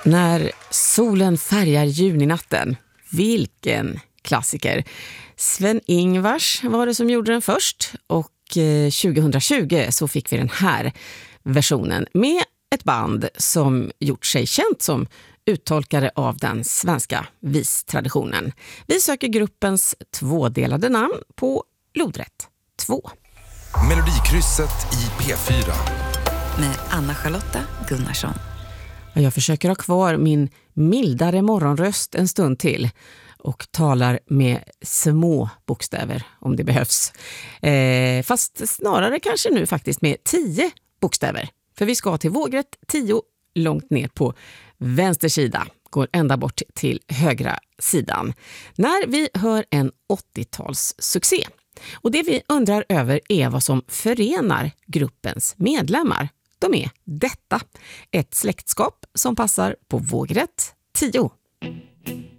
När solen färgar juninatten. Vilken klassiker. Sven-Ingvars var det som gjorde den först och 2020 så fick vi den här versionen med ett band som gjort sig känt som uttolkare av den svenska vistraditionen. Vi söker gruppens tvådelade namn på lodrätt 2. Melodikrysset i P4 med Anna-Charlotta Gunnarsson. Jag försöker ha kvar min mildare morgonröst en stund till och talar med små bokstäver om det behövs. Fast snarare kanske nu faktiskt med 10 bokstäver. För vi ska till vågrätt 10 långt ner på vänster sida. Går ända bort till högra sidan. När vi hör en 80-talssuccé. Och det vi undrar över är vad som förenar gruppens medlemmar. De är detta. Ett släktskap som passar på vågrätt 10.